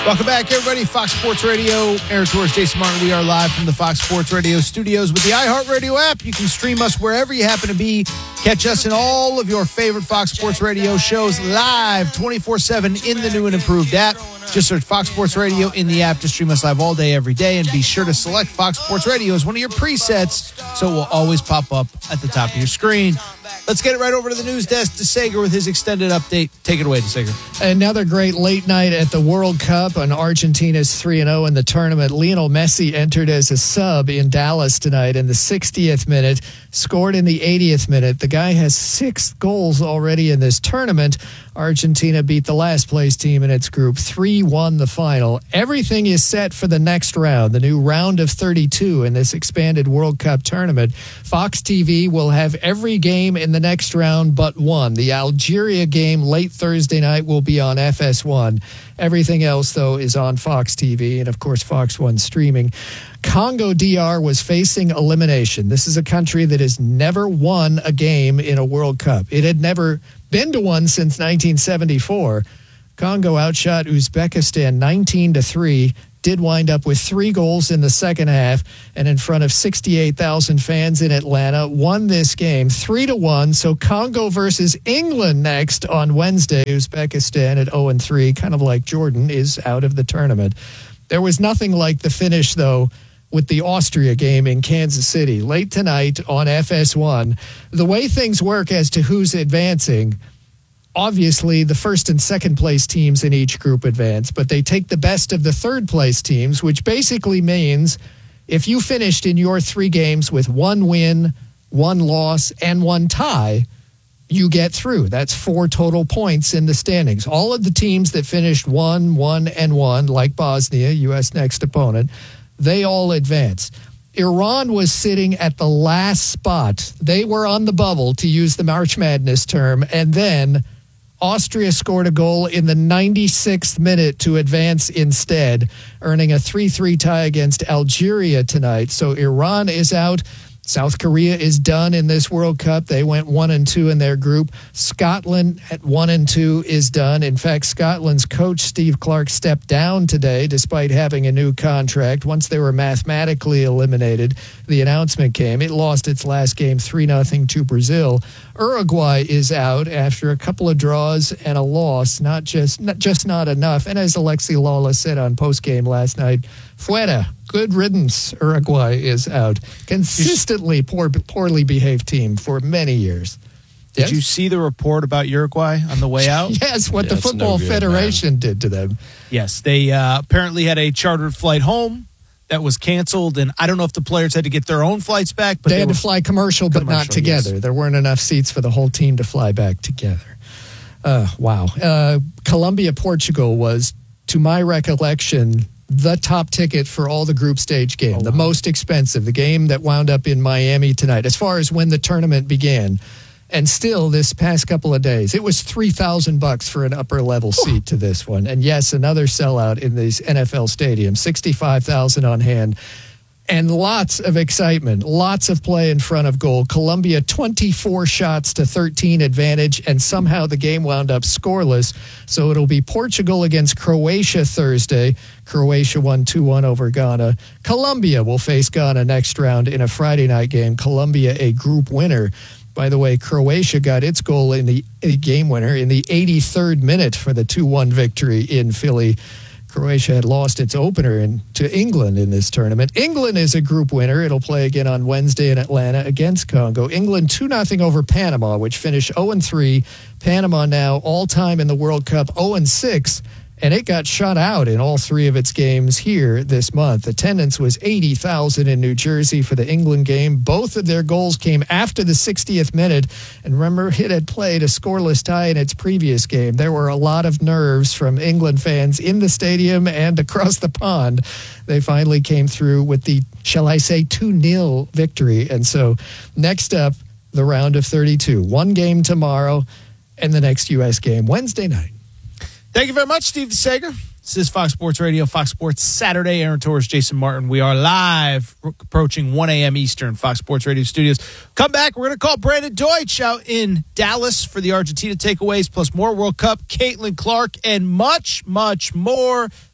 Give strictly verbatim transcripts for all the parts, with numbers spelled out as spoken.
Welcome back, everybody. Fox Sports Radio. Aaron Torres, Jason Martin. We are live from the Fox Sports Radio studios with the iHeartRadio app. You can stream us wherever you happen to be. Catch us in all of your favorite Fox Sports Radio shows live twenty-four seven in the new and improved app. Just search Fox Sports Radio in the app to stream us live all day, every day. And be sure to select Fox Sports Radio as one of your presets so it will always pop up at the top of your screen. Let's get it right over to the news desk. DeSager with his extended update. Take it away, DeSager. Another great late night at the World Cup, and Argentina's three and oh in the tournament. Lionel Messi entered as a sub in Dallas tonight in the sixtieth minute, scored in the eightieth minute. The guy has six goals already in this tournament. Argentina beat the last place team in its group three one the final. Everything is set for the next round, the new round of thirty-two in this expanded World Cup tournament. Fox T V will have every game in the next round but one. The Algeria game late Thursday night will be on F S one. Everything else, though, is on Fox T V and, of course, Fox one streaming. Congo D R was facing elimination. This is a country that has never won a game in a World Cup. It had never been to one since nineteen seventy-four. Congo outshot Uzbekistan nineteen to three, did wind up with three goals in the second half, and in front of sixty-eight thousand fans in Atlanta, won this game three to one. So Congo versus England next on Wednesday. Uzbekistan at oh and three, kind of like Jordan, is out of the tournament. There was nothing like the finish, though, with the Austria game in Kansas City late tonight on F S one. The way things work as to who's advancing, obviously the first and second place teams in each group advance, but they take the best of the third place teams, which basically means if you finished in your three games with one win, one loss, and one tie, you get through. That's four total points in the standings. All of the teams that finished one, one, and one, like Bosnia, U S next opponent, they all advance. Iran was sitting at the last spot. They were on the bubble, to use the March Madness term, and then Austria scored a goal in the ninety-sixth minute to advance instead, earning a three three tie against Algeria tonight. So Iran is out. South Korea is done in this World Cup. They went one and two in their group. Scotland at one and two is done. In fact, Scotland's coach, Steve Clark, stepped down today despite having a new contract. Once they were mathematically eliminated, the announcement came. It lost its last game three nothing to Brazil. Uruguay is out after a couple of draws and a loss. Not just not, just not enough. And as Alexi Lawless said on postgame last night, fuera. Good riddance. Uruguay is out. Consistently poor, poorly behaved team for many years. Did Yes? you see the report about Uruguay on the way out? Yes, what Yeah, the it's Football no good, Federation man. did to them. Yes, they uh, apparently had a chartered flight home that was canceled, and I don't know if the players had to get their own flights back, but They, they, had were to fly commercial, but not Commercial, together. yes. There weren't enough seats for the whole team to fly back together. Uh, wow. Uh, Colombia, Portugal was, to my recollection, the top ticket for all the group stage game, Oh, the wow. most expensive, the game that wound up in Miami tonight, as far as when the tournament began. And still, this past couple of days, it was three thousand bucks for an upper level seat to this one. And yes, another sellout in these N F L stadiums, sixty-five thousand on hand. And lots of excitement, lots of play in front of goal. Colombia, twenty-four shots to thirteen advantage, and somehow the game wound up scoreless. So it'll be Portugal against Croatia Thursday. Croatia won two one over Ghana. Colombia will face Ghana next round in a Friday night game. Colombia, a group winner. By the way, Croatia got its goal in the a game winner in the eighty-third minute for the two one victory in Philly. Croatia had lost its opener in, to England in this tournament. England is a group winner. It'll play again on Wednesday in Atlanta against Congo. England two nothing over Panama, which finished oh and three. Panama now all-time in the World Cup oh and six, and it got shut out in all three of its games here this month. Attendance was eighty thousand in New Jersey for the England game. Both of their goals came after the sixtieth minute, and remember, it had played a scoreless tie in its previous game. There were a lot of nerves from England fans in the stadium and across the pond. They finally came through with the, shall I say, two nil victory. And so next up, the round of thirty-two. One game tomorrow, and the next U S game Wednesday night. Thank you very much, Steve DeSager. This is Fox Sports Radio, Fox Sports Saturday. Aaron Torres, Jason Martin. We are live, approaching one a.m. Eastern, Fox Sports Radio studios. Come back. We're going to call Brandon Deutsch out in Dallas for the Argentina takeaways, plus more World Cup, Caitlin Clark, and much, much more.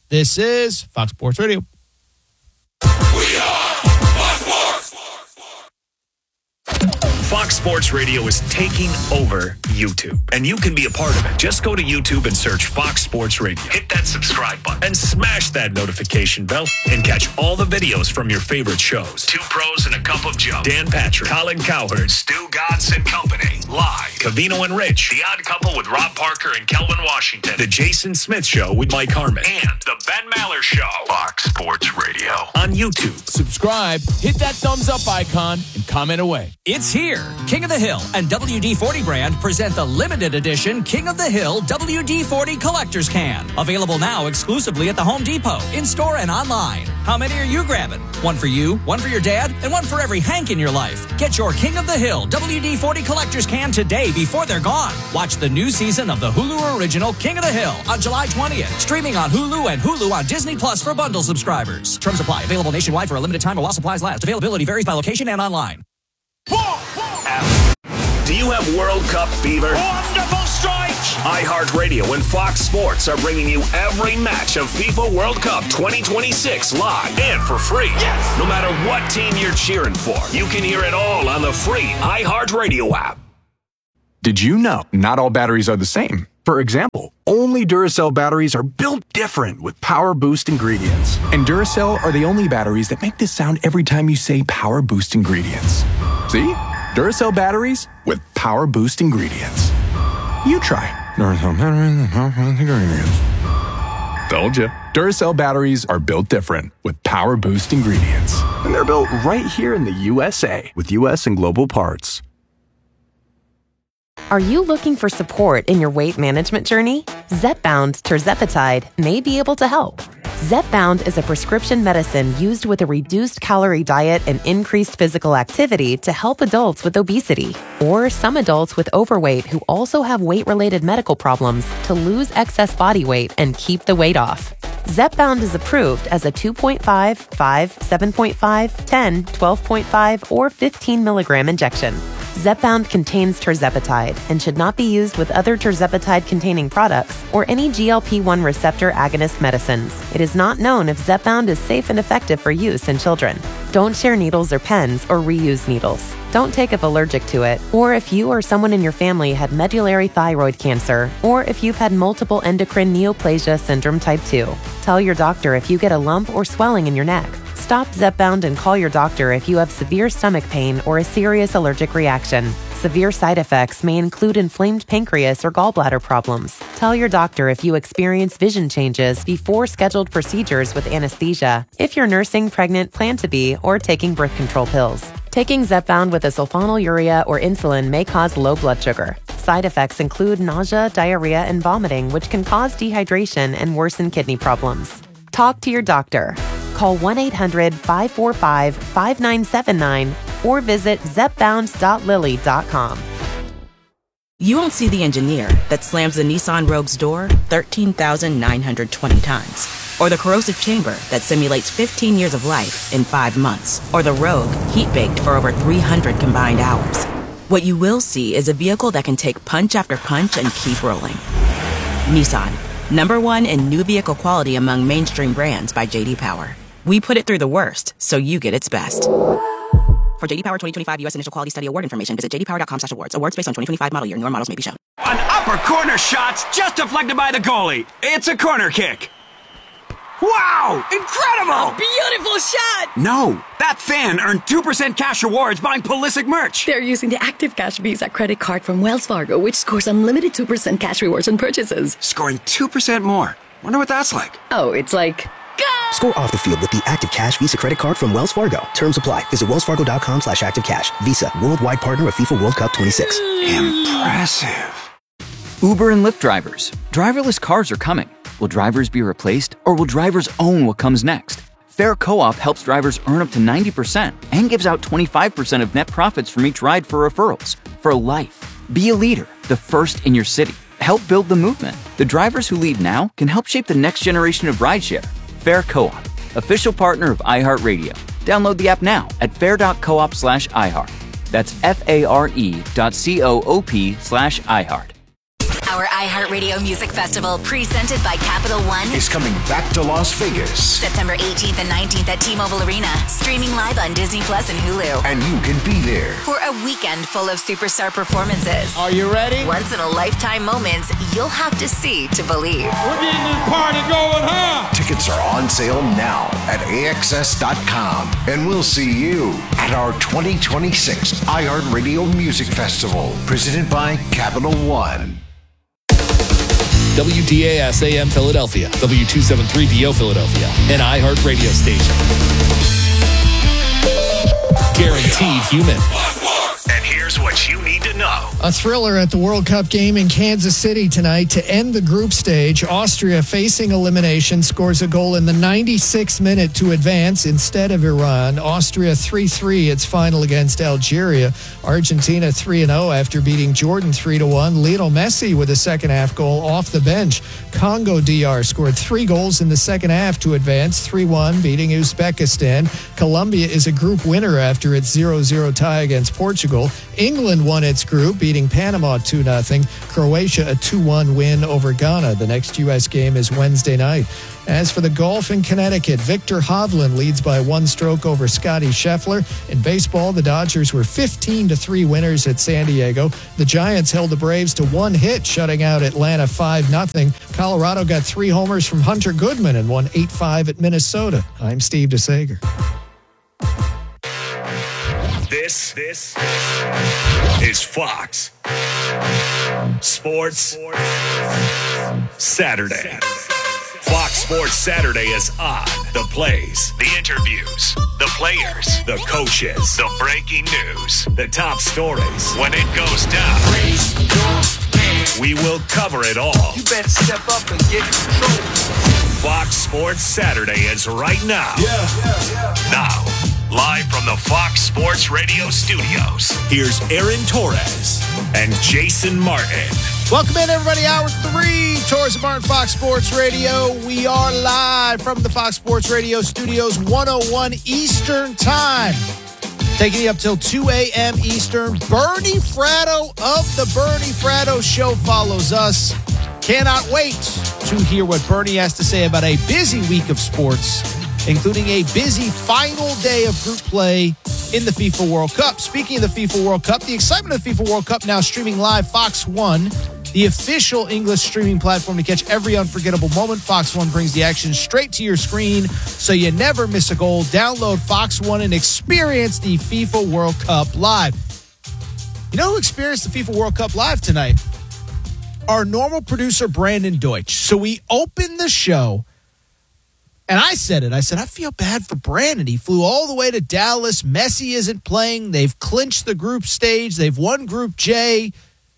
This is Fox Sports Radio. We are Fox Sports. Fox Sports Radio is taking over YouTube, and you can be a part of it. Just go to YouTube and search Fox Sports Radio. Hit that subscribe button and smash that notification bell and catch all the videos from your favorite shows. Two Pros and a Cup of Joe. Dan Patrick, Colin Cowherd, Stu Godson and Company. Live. Covino and Rich. The Odd Couple with Rob Parker and Kelvin Washington. The Jason Smith Show with Mike Harmon. And The Ben Maller Show. Fox Sports Radio. On YouTube. Subscribe, hit that thumbs up icon, and comment away. It's here. King of the Hill and W D forty brand present the limited edition King of the Hill W D forty Collector's Can. Available now exclusively at the Home Depot, in-store and online. How many are you grabbing? One for you, one for your dad, and one for every Hank in your life. Get your King of the Hill W D forty Collector's Can today before they're gone. Watch the new season of the Hulu original King of the Hill on July twentieth. Streaming on Hulu and Hulu on Disney Plus for bundle subscribers. Terms apply. Available nationwide for a limited time while supplies last. Availability varies by location and online. Do you have World Cup fever? Wonderful strike. iHeartRadio and Fox Sports are bringing you every match of FIFA World Cup twenty twenty-six live and for free. Yes. No matter what team you're cheering for, you can hear it all on the free iHeartRadio app. Did you know not all batteries are the same? For example, only Duracell batteries are built different with Power Boost ingredients. And Duracell are the only batteries that make this sound every time you say Power Boost ingredients. See? Duracell batteries with Power Boost ingredients. You try. Duracell batteries with Power Boost ingredients. Told you. Duracell batteries are built different with Power Boost ingredients. And they're built right here in the U S A with U S and global parts. Are you looking for support in your weight management journey? Zepbound tirzepatide may be able to help. Zepbound is a prescription medicine used with a reduced calorie diet and increased physical activity to help adults with obesity or some adults with overweight who also have weight-related medical problems to lose excess body weight and keep the weight off. Zepbound is approved as a two point five, five, seven point five, ten, twelve point five, or fifteen milligram injection. Zepbound contains tirzepatide and should not be used with other tirzepatide-containing products or any G L P one receptor agonist medicines. It is not known if Zepbound is safe and effective for use in children. Don't share needles or pens or reuse needles. Don't take if allergic to it, or if you or someone in your family had medullary thyroid cancer, or if you've had multiple endocrine neoplasia syndrome type two. Tell your doctor if you get a lump or swelling in your neck. Stop Zepbound and call your doctor if you have severe stomach pain or a serious allergic reaction. Severe side effects may include inflamed pancreas or gallbladder problems. Tell your doctor if you experience vision changes before scheduled procedures with anesthesia, if you're nursing, pregnant, plan to be, or taking birth control pills. Taking Zepbound with a sulfonylurea or insulin may cause low blood sugar. Side effects include nausea, diarrhea, and vomiting, which can cause dehydration and worsen kidney problems. Talk to your doctor. Call one eight hundred, five four five, five nine seven nine or visit zepbound dot lilly dot com. You won't see the engineer that slams the Nissan Rogue's door thirteen thousand nine hundred twenty times, or the corrosive chamber that simulates fifteen years of life in five months, or the Rogue heat-baked for over three hundred combined hours. What you will see is a vehicle that can take punch after punch and keep rolling. Nissan, number one in new vehicle quality among mainstream brands by J D Power. We put it through the worst, so you get its best. For J D Power twenty twenty-five U S Initial Quality Study Award information, visit j d power dot com slash awards. Awards based on twenty twenty-five model year. Newer models may be shown. An upper corner shot's just deflected by the goalie. It's a corner kick. Wow! Incredible! Beautiful shot! No, that fan earned two percent cash rewards buying Pulisic merch. They're using the Active Cash Visa credit card from Wells Fargo, which scores unlimited two percent cash rewards on purchases. Scoring two percent more. Wonder what that's like. Oh, it's like... Go! Score off the field with the Active Cash Visa credit card from Wells Fargo. Terms apply. Visit wellsfargo.com slash active cash. Visa, worldwide partner of FIFA World Cup twenty-six. Impressive. Uber and Lyft drivers. Driverless cars are coming. Will drivers be replaced, or will drivers own what comes next? Fair Co-op helps drivers earn up to ninety percent and gives out twenty-five percent of net profits from each ride for referrals. For life. Be a leader, the first in your city. Help build the movement. The drivers who lead now can help shape the next generation of rideshare. Fair Co-op, official partner of iHeartRadio. Download the app now at fair.coop slash iHeart. That's F-A-R-E dot C-O-O-P slash iHeart. Our iHeartRadio Music Festival, presented by Capital One, is coming back to Las Vegas. September eighteenth and nineteenth at T-Mobile Arena, streaming live on Disney Plus and Hulu. And you can be there For a weekend full of superstar performances. Are you ready? Once-in-a-lifetime moments you'll have to see to believe. We're getting this party going, huh? Tickets are on sale now at A X S dot com. And we'll see you at our twenty twenty-six iHeartRadio Music Festival, presented by Capital One. W D A S A M Philadelphia, W two seventy-three B O Philadelphia, an iHeart radio station. Guaranteed human. And here's what you need to know. A thriller at the World Cup game in Kansas City tonight to end the group stage. Austria, facing elimination, scores a goal in the ninety-sixth minute to advance instead of Iran. Austria three three, its final against Algeria. Argentina three and oh after beating Jordan three to one. Lionel Messi with a second half goal off the bench. Congo D R scored three goals in the second half to advance, three one, beating Uzbekistan. Colombia is a group winner after its zero zero tie against Portugal. England won its group, beating Panama two nothing. Croatia a two one win over Ghana. The next U S game is Wednesday night. As for the golf in Connecticut, Victor Hovland leads by one stroke over Scotty Scheffler. In baseball, the Dodgers were fifteen to three winners at San Diego. The Giants held the Braves to one hit, shutting out Atlanta five nothing. Colorado got three homers from Hunter Goodman and won eight five at Minnesota. I'm Steve DeSager. This, this is Fox Sports Saturday. Fox Sports Saturday is on. The plays, the interviews, the players, the coaches, the breaking news, the top stories. When it goes down, we will cover it all. You better step up and get in control. Fox Sports Saturday is right now. Yeah, yeah, yeah. Now, live from the Fox Sports Radio studios, here's Aaron Torres and Jason Martin. Welcome in, everybody. Hour three, Torres and Martin, Fox Sports Radio. We are live from the Fox Sports Radio studios, one oh one Eastern Time. Taking you up till two a.m. Eastern. Bernie Fratto of the Bernie Fratto Show follows us. Cannot wait to hear what Bernie has to say about a busy week of sports, including a busy final day of group play in the FIFA World Cup. Speaking of the FIFA World Cup, the excitement of the FIFA World Cup now streaming live. Fox One, the official English streaming platform to catch every unforgettable moment. Fox One brings the action straight to your screen so you never miss a goal. Download Fox One and experience the FIFA World Cup live. You know who experienced the FIFA World Cup live tonight? Our normal producer, Brandon Deutsch. So we opened the show, and I said it. I said, I feel bad for Brandon. He flew all the way to Dallas. Messi isn't playing. They've clinched the group stage. They've won Group J.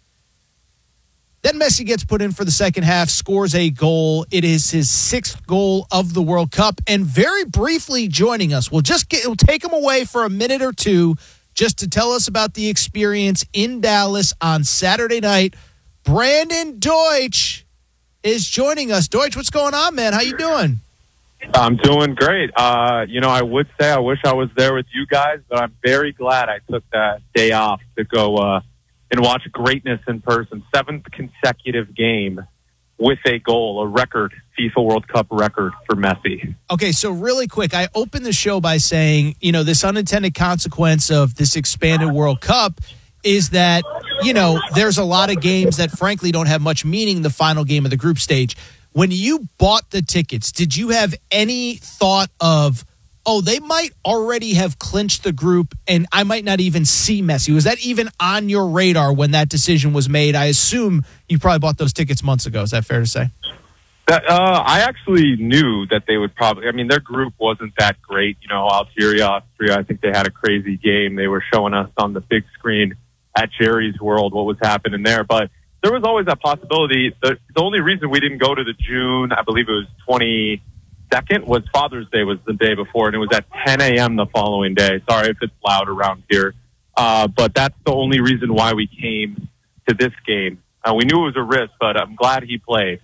Then Messi gets put in for the second half, scores a goal. It is his sixth goal of the World Cup. And very briefly joining us, we'll just get, we'll take him away for a minute or two just to tell us about the experience in Dallas on Saturday night. Brandon Deutsch is joining us. Deutsch, what's going on, man? How you doing? I'm doing great. Uh, you know, I would say I wish I was there with you guys, but I'm very glad I took that day off to go uh, and watch greatness in person. Seventh consecutive game with a goal, a record, FIFA World Cup record for Messi. Okay, so really quick, I opened the show by saying, you know, this unintended consequence of this expanded World Cup is that, you know, there's a lot of games that frankly don't have much meaning the final game of the group stage. When you bought the tickets, did you have any thought of, oh, they might already have clinched the group and I might not even see Messi? Was that even on your radar when that decision was made? I assume you probably bought those tickets months ago. Is that fair to say? That, uh, I actually knew that they would probably, I mean, their group wasn't that great. You know, Algeria, Austria, I think they had a crazy game. They were showing us on the big screen at Jerry's World what was happening there. But there was always that possibility. The, the only reason we didn't go to the June, I believe it was twenty-second, was Father's Day was the day before, and it was at ten a.m. the following day. Sorry if it's loud around here. Uh, but that's the only reason why we came to this game. Uh, we knew it was a risk, but I'm glad he played.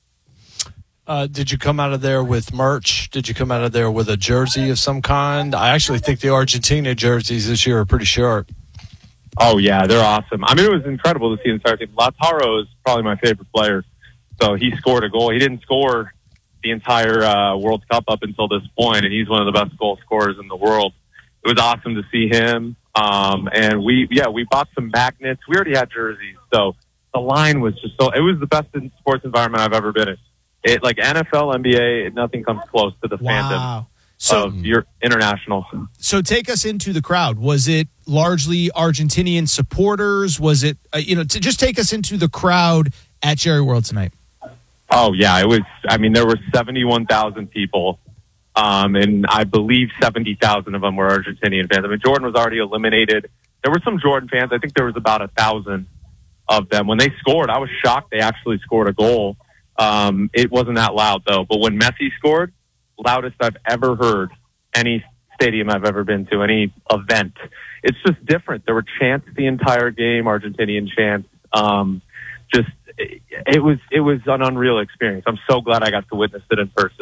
Uh, did you come out of there with merch? Did you come out of there with a jersey of some kind? I actually think the Argentina jerseys this year are pretty sharp. Oh, yeah, they're awesome. I mean, it was incredible to see the entire team. Lautaro is probably my favorite player. So he scored a goal. He didn't score the entire uh, World Cup up until this point, and he's one of the best goal scorers in the world. It was awesome to see him. Um, and we, yeah, we bought some magnets. We already had jerseys. So the line was just so, it was the best in sports environment I've ever been in. It, like N F L, N B A, nothing comes close to the Wow. fandom So- of your international. So take us into the crowd. Was it largely Argentinian supporters? Was it, uh, you know, to just take us into the crowd at Jerry World tonight? Oh, yeah, it was, I mean, there were seventy-one thousand people, um, and I believe seventy thousand of them were Argentinian fans. I mean, Jordan was already eliminated. There were some Jordan fans. I think there was about a thousand of them. When they scored, I was shocked they actually scored a goal. Um, it wasn't that loud, though. But when Messi scored, loudest I've ever heard any stadium I've ever been to, any event. It's just different. There were chants the entire game, Argentinian chants. Um, just it, it was it was an unreal experience. I'm so glad I got to witness it in person.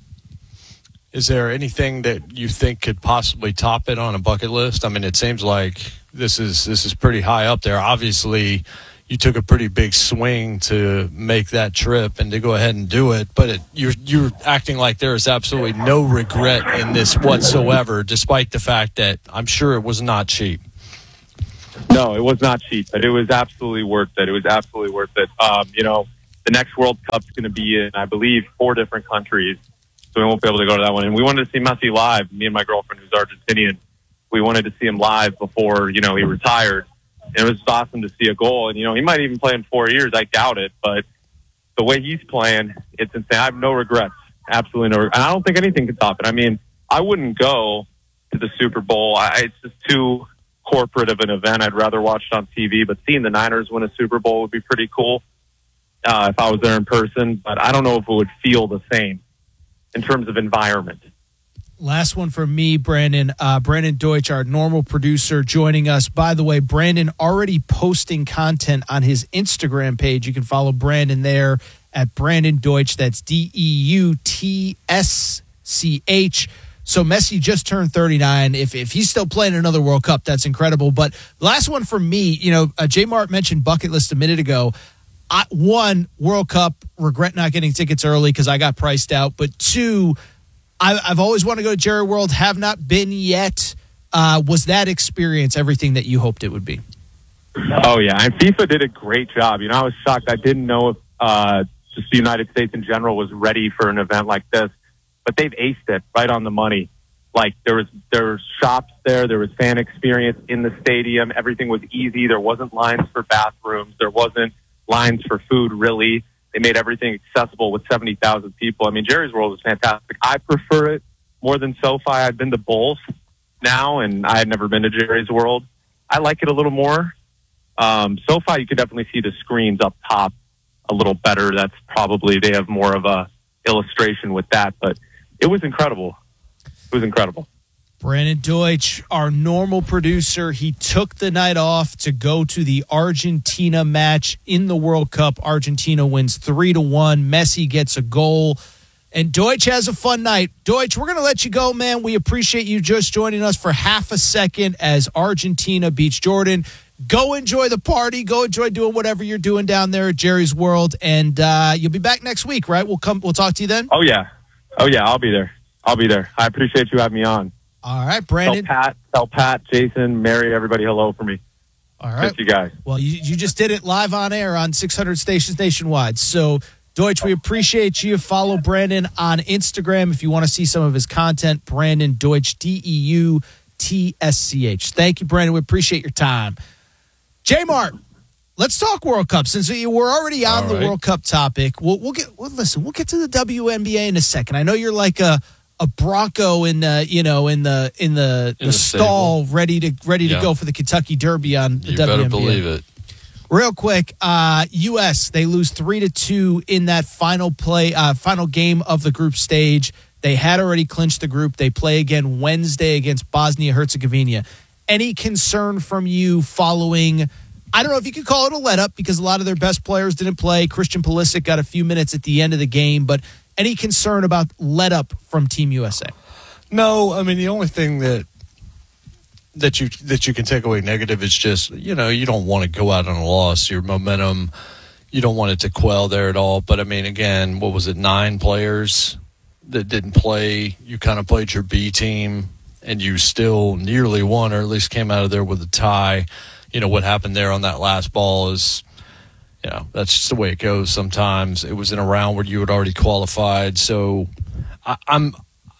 Is there anything that you think could possibly top it on a bucket list? I mean, it seems like this is this is pretty high up there. Obviously, you took a pretty big swing to make that trip and to go ahead and do it, but it, you're you're acting like there is absolutely no regret in this whatsoever, despite the fact that I'm sure it was not cheap. No, it was not cheap, but it was absolutely worth it. It was absolutely worth it. Um, you know, the next World Cup's going to be in, I believe, four different countries, so we won't be able to go to that one. And we wanted to see Messi live. Me and my girlfriend, who's Argentinian, we wanted to see him live before, you know, he retired. And it was just awesome to see a goal. And, you know, he might even play in four years. I doubt it. But the way he's playing, it's insane. I have no regrets. Absolutely no regrets. And I don't think anything can top it. I mean, I wouldn't go to the Super Bowl. I, it's just too corporate of an event. I'd rather watch it on T V. But seeing the Niners win a Super Bowl would be pretty cool uh, if I was there in person. But I don't know if it would feel the same in terms of environment. Last one for me, Brandon. Uh, Brandon Deutsch, our normal producer, joining us. By the way, Brandon already posting content on his Instagram page. You can follow Brandon there at Brandon Deutsch. That's D E U T S C H. So Messi just turned thirty-nine. If if he's still playing another World Cup, that's incredible. But last one for me, you know, uh, J Mart mentioned bucket list a minute ago. I, one, World Cup, regret not getting tickets early because I got priced out. But two, I, I've always wanted to go to Jerry World, have not been yet. Uh, was that experience everything that you hoped it would be? Oh, yeah. And FIFA did a great job. You know, I was shocked. I didn't know if uh, just the United States in general was ready for an event like this. But they've aced it right on the money. Like, there was there were shops there. There was fan experience in the stadium. Everything was easy. There wasn't lines for bathrooms. There wasn't lines for food, really. They made everything accessible with seventy thousand people. I mean, Jerry's World was fantastic. I prefer it more than SoFi. I've been to both now, and I had never been to Jerry's World. I like it a little more. Um, SoFi, you could definitely see the screens up top a little better. That's probably, they have more of a illustration with that, but it was incredible. It was incredible. Brandon Deutsch, our normal producer, he took the night off to go to the Argentina match in the World Cup. Argentina wins three to one. Messi gets a goal, and Deutsch has a fun night. Deutsch, we're going to let you go, man. We appreciate you just joining us for half a second as Argentina beats Jordan. Go enjoy the party. Go enjoy doing whatever you're doing down there at Jerry's World, and uh, you'll be back next week, right? We'll come. We'll talk to you then. Oh yeah, oh yeah. I'll be there. I'll be there. I appreciate you having me on. All right, Brandon. Tell Pat, tell Pat, Jason, Mary, everybody hello for me. All right. Miss you guys. Well, you, you just did it live on air on six hundred stations nationwide. So, Deutsch, we appreciate you. Follow Brandon on Instagram if you want to see some of his content. Brandon Deutsch, D E U T S C H. Thank you, Brandon. We appreciate your time. J Mart, let's talk World Cup. Since we, we're already on All the right. World Cup topic, we'll, we'll get. Well, listen, we'll get to the W N B A in a second. I know you're like a a Bronco in the you know in the in the, In the the stall, ready to ready Yeah. to go for the Kentucky Derby on the You W N B A. better believe it. Real quick, uh, U S they lose three to two in that final play, uh, final game of the group stage. They had already clinched the group. They play again Wednesday against Bosnia Herzegovina. Any concern from you following? I don't know if you could call it a let up because a lot of their best players didn't play. Christian Pulisic got a few minutes at the end of the game, but any concern about let up from Team U S A? No, I mean, the only thing that that you that you can take away negative is just, you know, you don't want to go out on a loss. Your momentum, you don't want it to quell there at all. But, I mean, again, what was it, nine players that didn't play? You kind of played your B team, and you still nearly won, or at least came out of there with a tie. You know, what happened there on that last ball is, you know, that's just the way it goes sometimes. It was in a round where you had already qualified. So I, I'm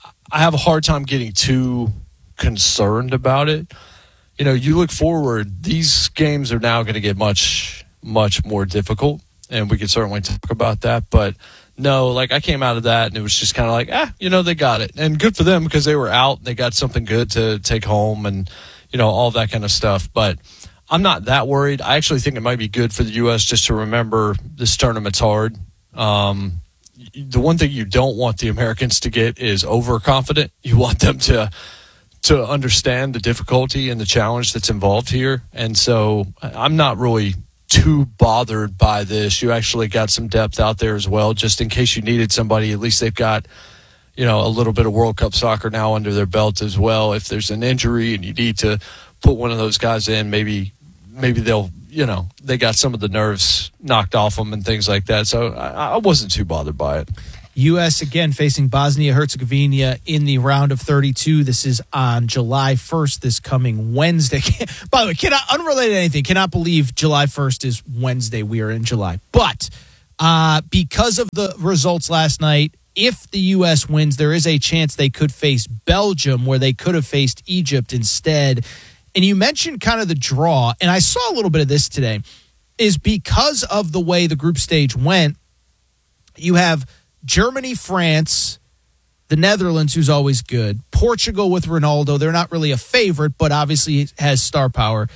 I have a hard time getting too concerned about it. You know, you look forward, these games are now going to get much, much more difficult, and we could certainly talk about that. But no, like, I came out of that, and it was just kind of like, ah, you know, they got it. And good for them because they were out, and they got something good to take home and, you know, all that kind of stuff. But I'm not that worried. I actually think it might be good for the U S just to remember this tournament's hard. Um, the one thing you don't want the Americans to get is overconfident. You want them to to understand the difficulty and the challenge that's involved here. And so I'm not really too bothered by this. You actually got some depth out there as well, just in case you needed somebody. At least they've got, you know, a little bit of World Cup soccer now under their belt as well. If there's an injury and you need to put one of those guys in, maybe maybe they'll, you know, they got some of the nerves knocked off them and things like that. So I, I wasn't too bothered by it. U S again facing Bosnia-Herzegovina in the round of thirty-two. This is on July first, this coming Wednesday. By the way, cannot, unrelated to anything, cannot believe July first is Wednesday. We are in July. But uh, because of the results last night, if the U S wins, there is a chance they could face Belgium, where they could have faced Egypt instead. And you mentioned kind of the draw, and I saw a little bit of this today, is because of the way the group stage went, you have Germany, France, the Netherlands, who's always good, Portugal with Ronaldo. They're not really a favorite, but obviously has star power.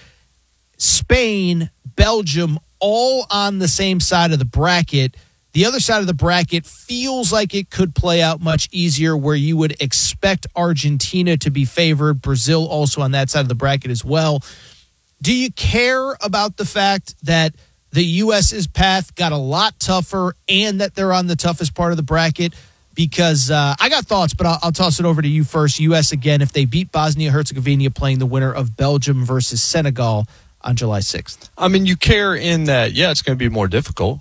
Spain, Belgium, all on the same side of the bracket. The other side of the bracket feels like it could play out much easier, where you would expect Argentina to be favored. Brazil also on that side of the bracket as well. Do you care about the fact that the U S's path got a lot tougher and that they're on the toughest part of the bracket? Because uh, I got thoughts, but I'll, I'll toss it over to you first. U S again, if they beat Bosnia-Herzegovina, playing the winner of Belgium versus Senegal on July sixth. I mean, you care in that, yeah, it's going to be more difficult.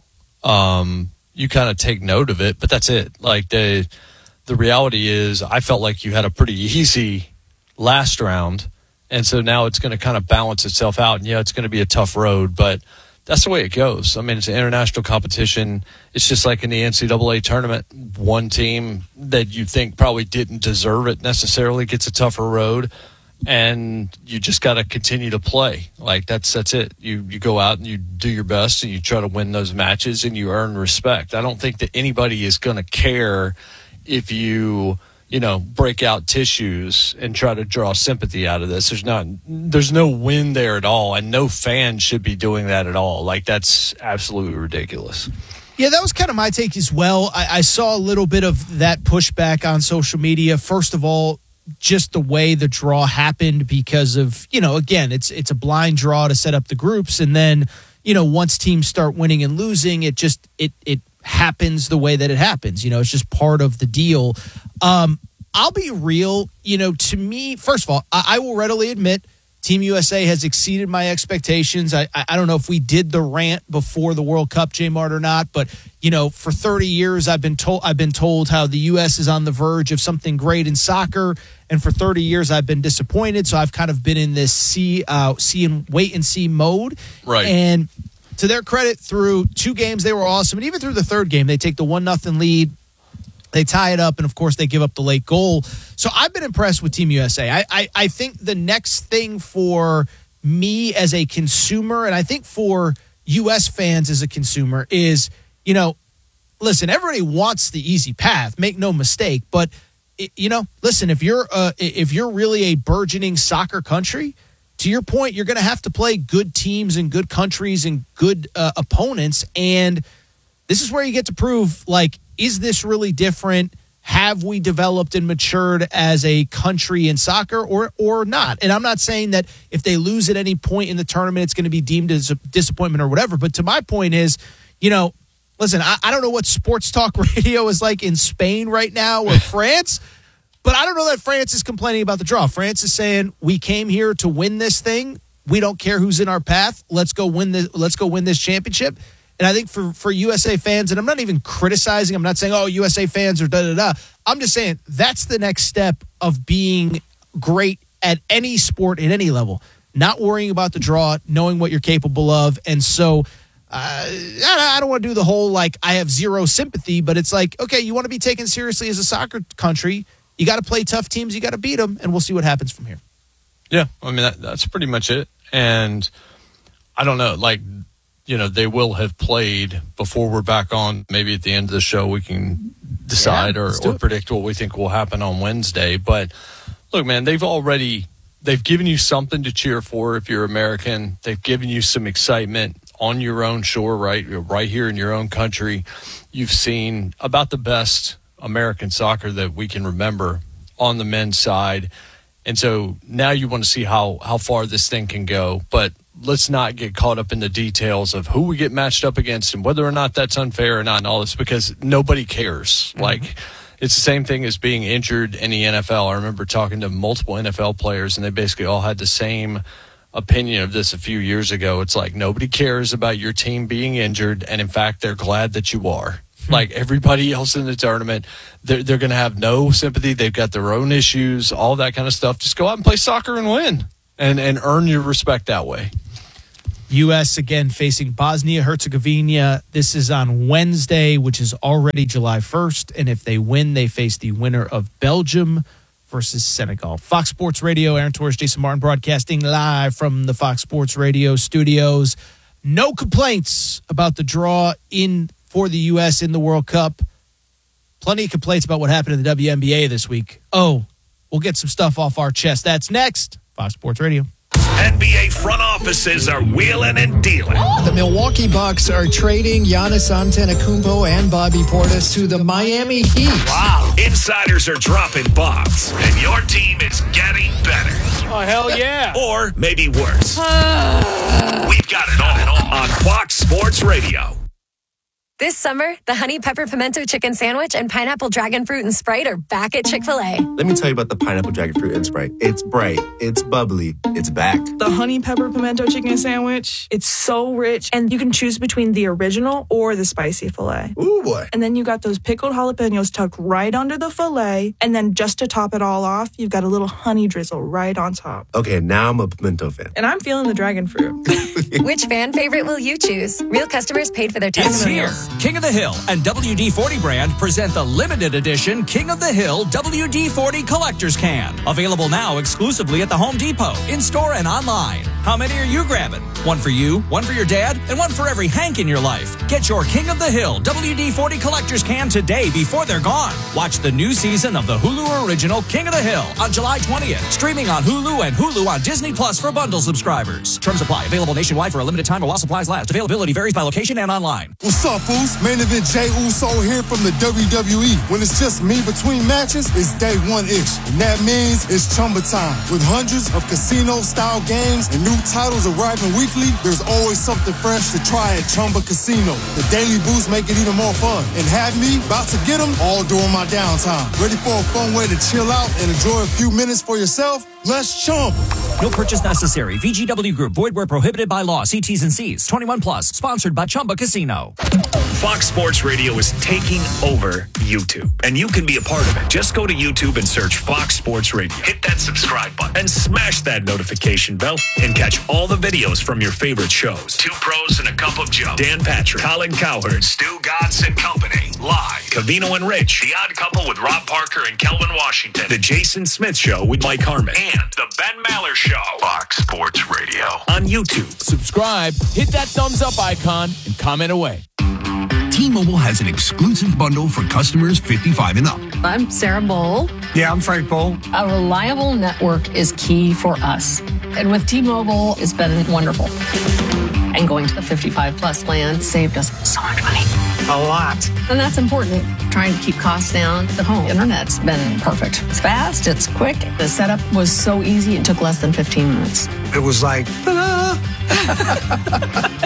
Um, you kind of take note of it, but that's it. Like, the the reality is, I felt like you had a pretty easy last round, and so now it's going to kind of balance itself out. And yeah, it's going to be a tough road, but that's the way it goes. I mean, it's an international competition. It's just like in the N C double A tournament. One team that you think probably didn't deserve it necessarily gets a tougher road, and you just got to continue to play. Like, that's that's it. You you go out and you do your best, and you try to win those matches, and you earn respect. I don't think that anybody is going to care if you, you know, break out tissues and try to draw sympathy out of this. There's not, there's no win there at all, and no fan should be doing that at all. Like, that's absolutely ridiculous. Yeah, that was kind of my take as well. I, I saw a little bit of that pushback on social media. First of all, just the way the draw happened, because of, you know, again, it's it's a blind draw to set up the groups, and then, you know, once teams start winning and losing, it just it it happens the way that it happens. You know, it's just part of the deal. Um, I'll be real, you know, to me, first of all, I, I will readily admit Team U S A has exceeded my expectations. I, I I don't know if we did the rant before the World Cup, J-Mart, or not, but, you know, for thirty years I've been told I've been told how the U S is on the verge of something great in soccer, and for thirty years I've been disappointed. So I've kind of been in this see uh, see and wait and see mode. Right. And to their credit, through two games they were awesome, and even through the third game they take the one nothing lead. They tie it up, and, of course, they give up the late goal. So I've been impressed with Team U S A. I, I, I think the next thing for me as a consumer, and I think for U S fans as a consumer, is, you know, listen, everybody wants the easy path. Make no mistake. But, it, you know, listen, if you're uh, if you're really a burgeoning soccer country, to your point, you're going to have to play good teams and good countries and good uh, opponents. And this is where you get to prove, like, is this really different? Have we developed and matured as a country in soccer, or or not? And I'm not saying that if they lose at any point in the tournament, it's going to be deemed as a disappointment or whatever. But to my point is, you know, listen, I, I don't know what sports talk radio is like in Spain right now or France, But I don't know that France is complaining about the draw. France is saying, we came here to win this thing. We don't care who's in our path. Let's go win this, let's go win this championship. And I think for, for U S A fans, and I'm not even criticizing, I'm not saying, oh, U S A fans are da-da-da. I'm just saying that's the next step of being great at any sport at any level. Not worrying about the draw, knowing what you're capable of. And so uh, I don't want to do the whole, like, I have zero sympathy, but it's like, okay, you want to be taken seriously as a soccer country. You got to play tough teams. You got to beat them, and we'll see what happens from here. Yeah, I mean, that, that's pretty much it. And I don't know, like, you know, they will have played before we're back on. Maybe at the end of the show we can decide yeah, or, or predict what we think will happen on Wednesday. But look, man, they've already they've given you something to cheer for if you're American. They've given you some excitement on your own shore, right? Right here in your own country. You've seen about the best American soccer that we can remember on the men's side. And so now you want to see how, how far this thing can go. But let's not get caught up in the details of who we get matched up against and whether or not that's unfair or not and all this, because nobody cares. Mm-hmm. Like, it's the same thing as being injured in the N F L. I remember talking to multiple N F L players, and they basically all had the same opinion of this a few years ago. It's like nobody cares about your team being injured, and in fact, they're glad that you are. Like everybody else in the tournament, they're, they're going to have no sympathy. They've got their own issues, all that kind of stuff. Just go out and play soccer and win and, and earn your respect that way. U S again facing Bosnia-Herzegovina. This is on Wednesday, which is already July first. And if they win, they face the winner of Belgium versus Senegal. Fox Sports Radio, Aaron Torres, Jason Martin broadcasting live from the Fox Sports Radio studios. No complaints about the draw in for the U S in the World Cup. Plenty of complaints about what happened in the W N B A this week. Oh, we'll get some stuff off our chest. That's next. Fox Sports Radio. N B A front offices are wheeling and dealing. The Milwaukee Bucks are trading Giannis Antetokounmpo and Bobby Portis to the Miami Heat. Wow. Insiders are dropping bombs, and your team is getting better. Oh, hell yeah. Or maybe worse. We've got it all on Fox Sports Radio. This summer, the Honey Pepper Pimento Chicken Sandwich and Pineapple Dragon Fruit and Sprite are back at Chick-fil-A. Let me tell you about the Pineapple Dragon Fruit and Sprite. It's bright, it's bubbly, it's back. The Honey Pepper Pimento Chicken Sandwich, it's so rich, and you can choose between the original or the spicy filet. Ooh, boy. And then you got those pickled jalapenos tucked right under the filet, and then just to top it all off, you've got a little honey drizzle right on top. Okay, now I'm a pimento fan. And I'm feeling the dragon fruit. Which fan favorite will you choose? Real customers paid for their testimonials. It's here. King of the Hill and W D forty brand present the limited edition King of the Hill W D forty Collector's Can. Available now exclusively at the Home Depot, in-store and online. How many are you grabbing? One for you, one for your dad, and one for every Hank in your life. Get your King of the Hill W D forty Collector's Can today before they're gone. Watch the new season of the Hulu original King of the Hill on July twentieth. Streaming on Hulu and Hulu on Disney Plus for bundle subscribers. Terms apply. Available nationwide for a limited time or while supplies last. Availability varies by location and online. What's up, Foos? Main event Jey Uso here from the W W E. When it's just me between matches, it's day one-ish. And that means it's Chumba time. With hundreds of casino-style games and new titles arriving weekly, there's always something fresh to try at Chumba Casino. The daily boosts make it even more fun. And have me about to get them all during my downtime. Ready for a fun way to chill out and enjoy a few minutes for yourself? Let's Chumba. No purchase necessary. V G W Group. Void where prohibited by law. See T's and C's. twenty-one plus. Sponsored by Chumba Casino. Fox Sports Radio is taking over YouTube, and you can be a part of it. Just go to YouTube and search Fox Sports Radio. Hit that subscribe button and smash that notification bell and catch all the videos from your favorite shows. Two Pros and a Cup of Joe. Dan Patrick, Colin Cowherd, Stu Godson and Company. Live. Cavino and Rich. The Odd Couple with Rob Parker and Kelvin Washington. The Jason Smith Show with Mike Harmon. And The Ben Maller Show. Fox Sports Radio. On YouTube. Subscribe, hit that thumbs up icon, and comment away. T-Mobile has an exclusive bundle for customers fifty-five and up. I'm Sarah Bowl. Yeah, I'm Frank Bowl. A reliable network is key for us. And with T-Mobile, it's been wonderful. And going to the fifty-five plus plan saved us so much money. A lot. And that's important. Trying to keep costs down. The home internet's been perfect. It's fast, it's quick. The setup was so easy, it took less than fifteen minutes. It was like, ta-da!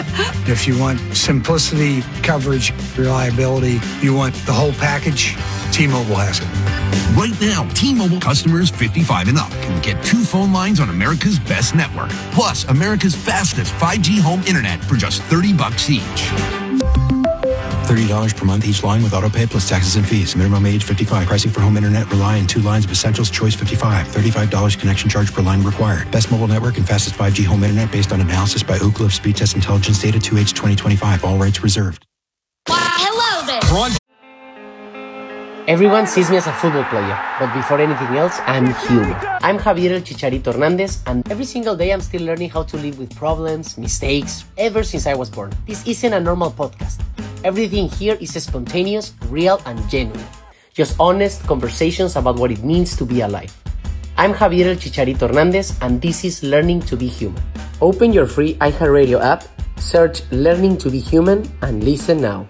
If you want simplicity, coverage, reliability, you want the whole package, T-Mobile has it. Right now, T-Mobile customers fifty-five and up can get two phone lines on America's best network, plus America's fastest five G home internet for just thirty bucks each. thirty dollars per month each line with autopay plus taxes and fees. Minimum age fifty-five. Pricing for home internet rely on two lines of Essentials Choice fifty-five. thirty-five dollars connection charge per line required. Best mobile network and fastest five G home internet based on analysis by Ookla of Speed Test Intelligence Data two H twenty twenty-five. All rights reserved. Wow, hello there. Everyone sees me as a football player, but before anything else, I'm human. I'm Javier El Chicharito Hernandez, and every single day I'm still learning how to live with problems, mistakes, ever since I was born. This isn't a normal podcast. Everything here is spontaneous, real, and genuine. Just honest conversations about what it means to be alive. I'm Javier El Chicharito Hernandez, and this is Learning to be Human. Open your free iHeartRadio app, search Learning to be Human, and listen now.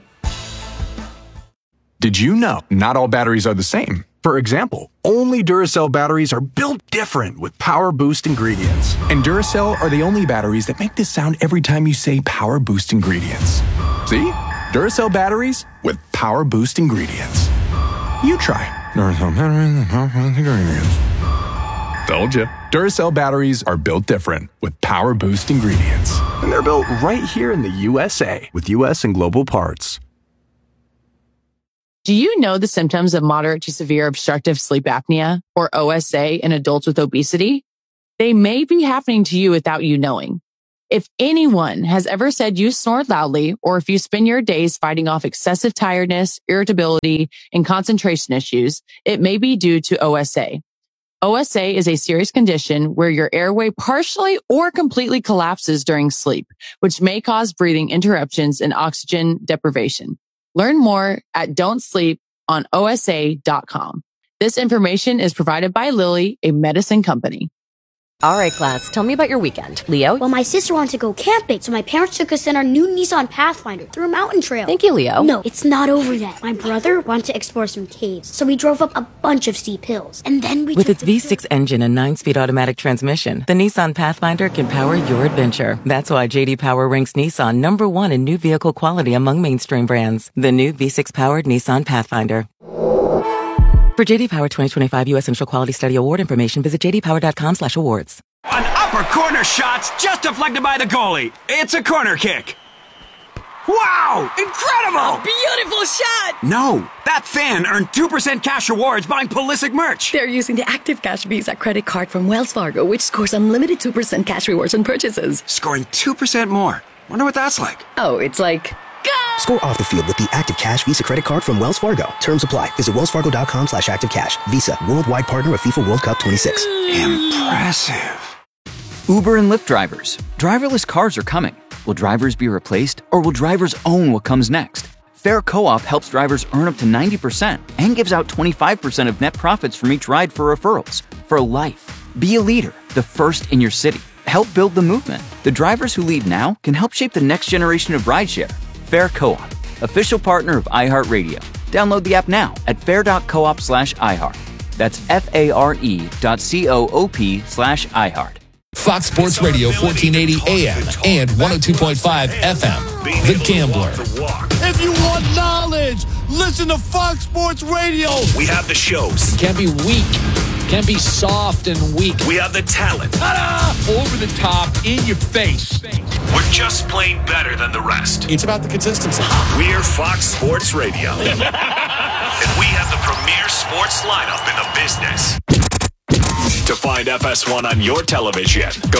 Did you know not all batteries are the same? For example, only Duracell batteries are built different with Power Boost ingredients. And Duracell are the only batteries that make this sound every time you say Power Boost ingredients. See? Duracell batteries with Power Boost ingredients. You try. Duracell batteries with Power Boost ingredients. Told you. Duracell batteries are built different with Power Boost ingredients. And they're built right here in the U S A with U S and global parts. Do you know the symptoms of moderate to severe obstructive sleep apnea, or O S A, in adults with obesity? They may be happening to you without you knowing. If anyone has ever said you snore loudly, or if you spend your days fighting off excessive tiredness, irritability, and concentration issues, it may be due to O S A. O S A is a serious condition where your airway partially or completely collapses during sleep, which may cause breathing interruptions and oxygen deprivation. Learn more at don't sleep on O S A dot com. This information is provided by Lilly, a medicine company. All right, class, tell me about your weekend. Leo? Well, my sister wanted to go camping, so my parents took us in our new Nissan Pathfinder through a mountain trail. Thank you, Leo. No, it's not over yet. My brother wanted to explore some caves, so we drove up a bunch of steep hills. And then we With took its the V six engine and nine-speed automatic transmission, the Nissan Pathfinder can power your adventure. That's why J D Power ranks Nissan number one in new vehicle quality among mainstream brands. The new V six-powered Nissan Pathfinder. For J D Power twenty twenty-five U S Central Quality Study Award information, visit j d power dot com slash awards. An upper corner shot's just deflected by the goalie. It's a corner kick. Wow! Incredible! Beautiful shot! No, that fan earned two percent cash rewards buying Pulisic merch. They're using the Active Cash Visa credit card from Wells Fargo, which scores unlimited two percent cash rewards on purchases. Scoring two percent more. Wonder what that's like. Oh, it's like... Score off the field with the Active Cash Visa credit card from Wells Fargo. Terms apply. Visit wells fargo dot com slash active cash. Visa, worldwide partner of FIFA World Cup twenty-six. Impressive. Uber and Lyft drivers. Driverless cars are coming. Will drivers be replaced, or will drivers own what comes next? Fair Co-op helps drivers earn up to ninety percent and gives out twenty-five percent of net profits from each ride for referrals. For life. Be a leader, the first in your city. Help build the movement. The drivers who lead now can help shape the next generation of rideshare. Fair Co-op, official partner of iHeartRadio. Download the app now at fair dot coop slash iHeart. That's F-A-R-E dot C-O-O-P slash iHeart. Fox Sports Radio, fourteen eighty A M and one oh two point five F M. The Gambler. If you want knowledge, listen to Fox Sports Radio. We have the shows. Can't be weak. Can't be soft and weak. We have the talent. Ta-da! Over the top, in your face. We're just plain better than the rest. It's about the consistency. We're Fox Sports Radio. And we have the premier sports lineup in the business. To find F S one on your television, go